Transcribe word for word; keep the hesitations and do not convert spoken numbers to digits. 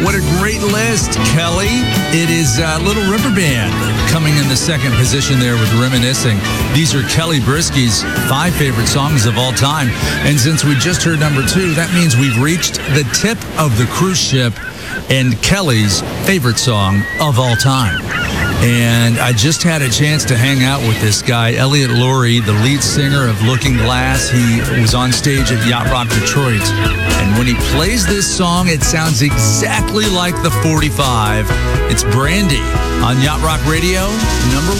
What a great list, Kelly. It is uh, Little River Band coming in the second position there with Reminiscing. These are Kelly Brisky's five favorite songs of all time. And since we just heard number two, that means we've reached the tip of the cruise ship and Kelly's favorite song of all time. And I just had a chance to hang out with this guy, Elliot Lurie, the lead singer of Looking Glass. He was on stage at Yacht Rock Detroit. And when he plays this song, it sounds exactly like the forty-five. It's Brandy on Yacht Rock Radio, number